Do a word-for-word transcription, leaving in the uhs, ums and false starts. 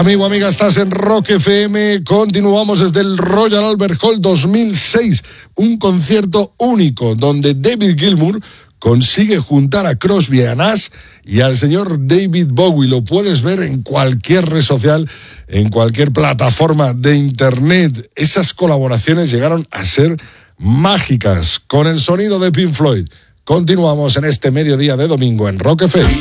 Amigo, amiga, estás en Rock F M. Continuamos desde el Royal Albert Hall dos mil seis. Un concierto único donde David Gilmour consigue juntar a Crosby, a Nash y al señor David Bowie. Lo puedes ver en cualquier red social, en cualquier plataforma de internet. Esas colaboraciones llegaron a ser mágicas con el sonido de Pink Floyd. Continuamos en este mediodía de domingo en Rock F M.